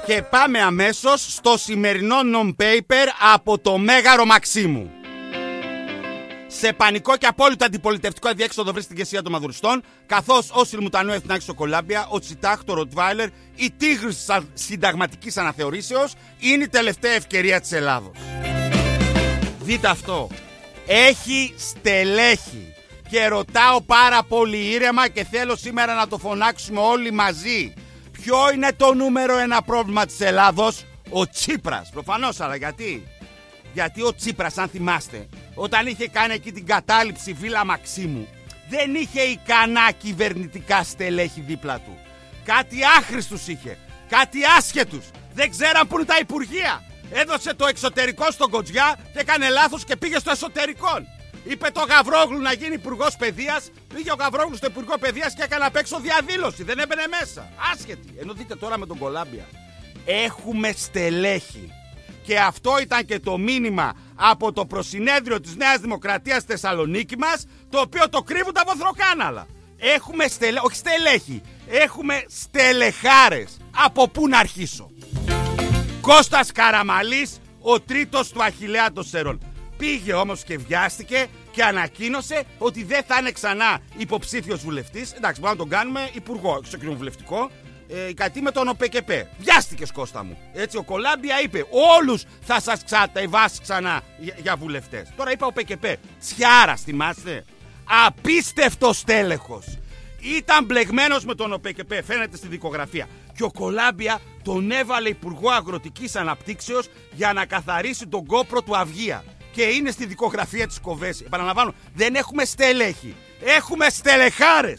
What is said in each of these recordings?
Και πάμε αμέσως στο σημερινό non-paper από το Μέγαρο Μαξίμου. Σε πανικό και απόλυτο αντιπολιτευτικό αδιέξοδο βρίσκεται η ηγεσία των Μαδουριστών, καθώς ο Σιλμουτανού Εθνάκης στο Κολάμπια, ο Τσιτάχ, το Ροτβάιλερ, η τίγρης της συνταγματικής αναθεωρήσεως είναι η τελευταία ευκαιρία της Ελλάδος. Δείτε αυτό. Έχει στελέχη. Και ρωτάω πάρα πολύ ήρεμα και θέλω σήμερα να το φωνάξουμε όλοι μαζί. Ποιο είναι το νούμερο ένα πρόβλημα της Ελλάδος? Ο Τσίπρας. Προφανώς, αλλά γιατί? Γιατί ο Τσίπρας, αν θυμάστε, όταν είχε κάνει εκεί την κατάληψη Βίλα Μαξίμου, δεν είχε ικανά κυβερνητικά στελέχη δίπλα του. Κάτι άχρηστους είχε, κάτι άσχετους. Δεν ξέραν που είναι τα υπουργεία. Έδωσε το εξωτερικό στον Κοτζιά και έκανε λάθος και πήγε στο εσωτερικό. Είπε το Γαβρόγλου να γίνει υπουργός παιδείας. Πήγε ο Γαβρόγλου στο υπουργό παιδείας και έκανε απ' έξω διαδήλωση. Δεν έμπαινε μέσα. Άσχετη. Ενώ δείτε τώρα με τον Κολάμπια. Έχουμε στελέχη. Και αυτό ήταν και το μήνυμα από το προσυνέδριο της Νέας Δημοκρατίας στη Θεσσαλονίκη μας, το οποίο το κρύβουν τα βοθροκάναλα. Έχουμε όχι στελέχη. Έχουμε στελεχάρες. Από πού να αρχίσω? Κώστας Καραμαλής, ο τρίτος του Αχιλλέα των Σέρων. Πήγε όμως και βιάστηκε και ανακοίνωσε ότι δεν θα είναι ξανά υποψήφιος βουλευτής. Εντάξει, μπορούμε να τον κάνουμε υπουργό, στο κοινοβουλευτικό, κάτι με τον ΟΠΚΠ. Βιάστηκες, Κώστα μου. Έτσι, ο Κολάμπια είπε: όλους θα σας κατεβάσει ξανά για βουλευτές. Τώρα είπα ΟΠΚΠ. Τσιάρα, θυμάστε? Απίστευτος τέλεχος. Ήταν μπλεγμένος με τον ΟΠΚΠ, φαίνεται στη δικογραφία. Και ο Κολάμπια τον έβαλε υπουργό αγροτικής αναπτύξεως για να καθαρίσει τον κόπρο του Αυγία. Και είναι στη δικογραφία της Κοβέση. Επαναλαμβάνω, δεν έχουμε στελέχη. Έχουμε στελεχάρες.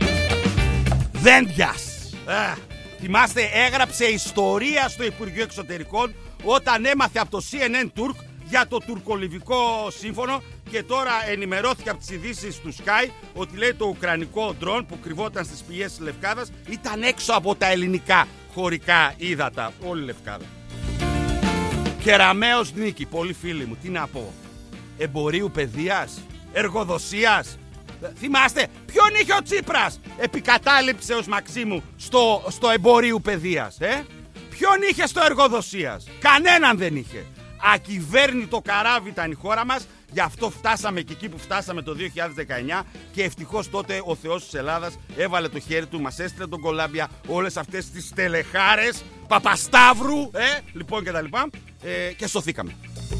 Δέντιας. Θυμάστε, έγραψε ιστορία στο Υπουργείο Εξωτερικών όταν έμαθε από το CNN Turk για το τουρκολιβικό σύμφωνο και τώρα ενημερώθηκε από τις ειδήσεις του Sky ότι λέει το ουκρανικό ντρόν που κρυβόταν στις πηγές της Λευκάδας ήταν έξω από τα ελληνικά χωρικά ύδατα. Όλη η Λευκάδα. Κεραμέως νίκη, πολλοί φίλοι μου, τι να πω? Εμπορίου παιδείας, εργοδοσίας. Θυμάστε, ποιον είχε ο Τσίπρας επικατάληψε ως Μαξίμου στο εμπορίου παιδείας, Ποιον είχε στο εργοδοσίας? Κανέναν δεν είχε. Ακυβέρνητο καράβι ήταν η χώρα μας. Γι' αυτό φτάσαμε και εκεί που φτάσαμε το 2019 και ευτυχώς τότε ο Θεός της Ελλάδας έβαλε το χέρι του, μας έστειλε τον Κολάμπια, όλες αυτές τις τελεχάρες, Παπασταύρου, λοιπόν και τα λοιπά, και σωθήκαμε.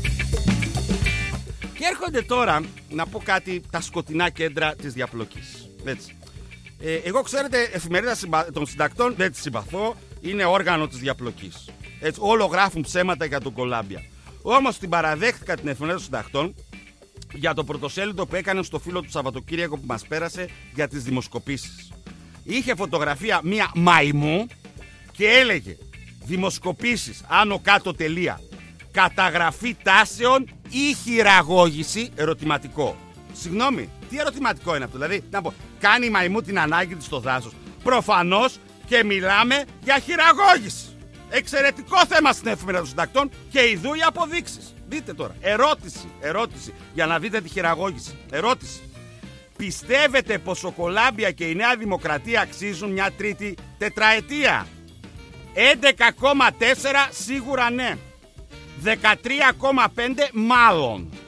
Και έρχονται τώρα, να πω κάτι, τα σκοτεινά κέντρα της διαπλοκής. Έτσι. Εγώ, ξέρετε, εφημερίδα των συντακτών δεν τη συμπαθώ, είναι όργανο της διαπλοκής. Έτσι, όλο γράφουν ψέματα για τον Κολάμπια. Όμως την παραδέχτηκα την εφημερίδα των συντακτών για το πρωτοσέλιδο που έκανε στο φύλλο του Σαββατοκύριακο που μας πέρασε για τις δημοσκοπήσεις. Είχε φωτογραφία μία μαϊμού και έλεγε δημοσκοπήσεις, άνω κάτω τελεία, καταγραφή τάσεων ή χειραγώγηση, ερωτηματικό. Συγγνώμη, τι ερωτηματικό είναι αυτό? Δηλαδή, να πω, κάνει η μαϊμού την ανάγκη της στο δάσος? Προφανώς και μιλάμε για χειραγώγηση. Εξαιρετικό θέμα στην εφημερίδα των συντακτών και ειδού οι αποδείξεις. Δείτε τώρα. Ερώτηση για να δείτε τη χειραγώγηση. Ερώτηση. Πιστεύετε πως ο Κολάμπια και η Νέα Δημοκρατία αξίζουν μια τρίτη τετραετία? 11,4 σίγουρα ναι. 13,5 μάλλον.